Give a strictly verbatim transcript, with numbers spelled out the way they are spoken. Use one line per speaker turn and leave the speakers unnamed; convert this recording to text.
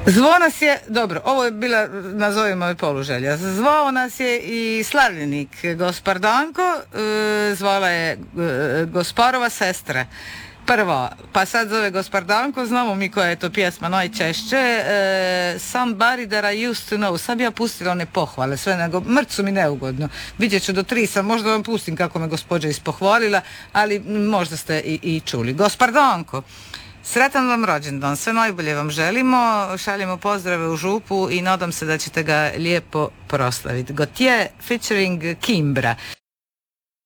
Zvao nas je, dobro, ovo je bila, nazovimo je poluželja, zvao nas je i slavljenik Gospardanko, e, zvala je e, Gosparova sestra. Prvo, pa sad zove Gospardanko, znamo mi koja je to pjesma najčešće, e, Somebody that I used to know. Sad bi ja pustila one pohvale, sve nego, mrcu mi neugodno. Vidjet ću do tri sam, možda vam pustim kako me gospođa ispohvalila, ali možda ste i, i čuli. Gospardanko, sretan vam rođendan, sve najbolje vam želimo, šaljemo pozdrave u župu i nadam se da ćete ga lijepo proslaviti. Gotje featuring Kimbra.